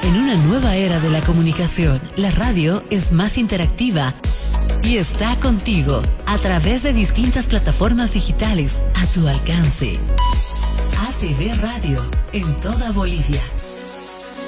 En una nueva era de la comunicación, la radio es más interactiva y está contigo a través de distintas plataformas digitales a tu alcance. ATV Radio en toda Bolivia.